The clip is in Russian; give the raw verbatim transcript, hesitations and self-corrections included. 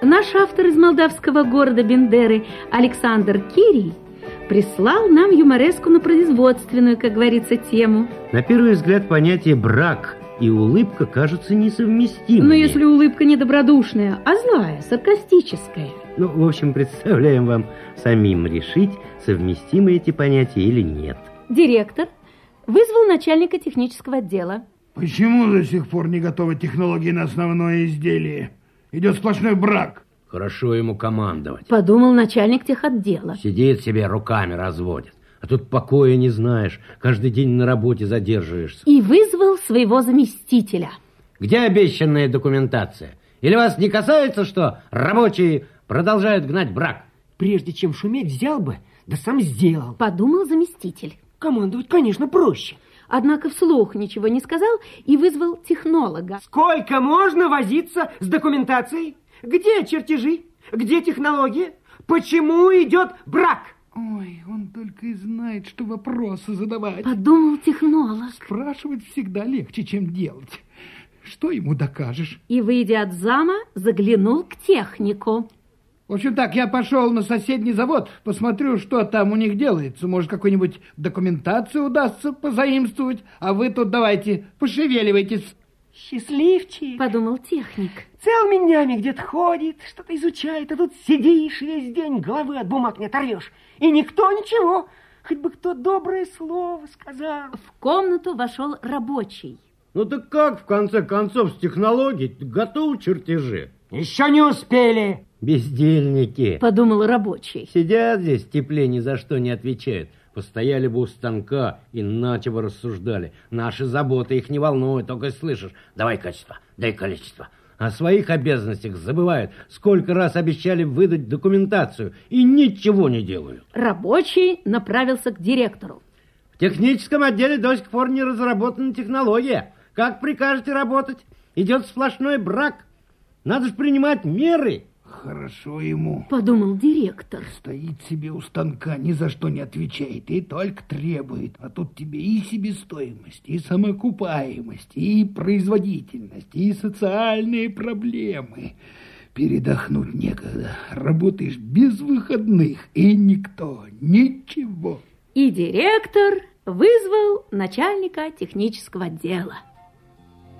Наш автор из молдавского города Бендеры Александр Кирий прислал нам юмореску на производственную, как говорится, тему. На первый взгляд понятие «брак» и улыбка кажутся несовместимыми. Но если улыбка не добродушная, а злая, саркастическая. Ну, в общем, представляем вам самим решить, совместимы эти понятия или нет. Директор вызвал начальника технического отдела. Почему до сих пор не готовы технологии на основное изделие? Идет сплошной брак. Хорошо ему командовать. Подумал начальник техотдела. Сидит себе, руками разводит. А тут покоя не знаешь. Каждый день на работе задерживаешься. И вызвал своего заместителя. Где обещанная документация? Или вас не касается, что рабочие продолжают гнать брак? Прежде чем шуметь, взял бы, да сам сделал. Подумал заместитель. Командовать, конечно, проще. Однако вслух ничего не сказал и вызвал технолога. Сколько можно возиться с документацией? Где чертежи? Где технологии? Почему идет брак? Ой, он только и знает, что вопросы задавать. Подумал технолог. Спрашивать всегда легче, чем делать. Что ему докажешь? И, выйдя от зама, заглянул к технику. В общем так, я пошел на соседний завод, посмотрю, что там у них делается. Может, какую-нибудь документацию удастся позаимствовать, а вы тут давайте пошевеливайтесь. Счастливчик, подумал техник. Целыми днями где-то ходит, что-то изучает, а тут сидишь весь день, головы от бумаг не оторвешь. И никто ничего, хоть бы кто доброе слово сказал. В комнату вошел рабочий. Ну так как, в конце концов, с технологией готовы чертежи? Еще не успели. Бездельники, подумал рабочий. Сидят здесь в тепле, ни за что не отвечают. Постояли бы у станка, иначе бы рассуждали. Наши заботы их не волнуют, только слышишь: давай качество, дай количество. О своих обязанностях забывают. Сколько раз обещали выдать документацию и ничего не делают. Рабочий направился к директору. В техническом отделе до сих пор не разработана технология. Как прикажете работать? Идет сплошной брак. Надо же принимать меры. Хорошо ему, подумал директор. Стоит себе у станка, ни за что не отвечает и только требует. А тут тебе и себестоимость, и самоокупаемость, и производительность, и социальные проблемы. Передохнуть некогда. Работаешь без выходных, и никто, ничего. И директор вызвал начальника технического отдела.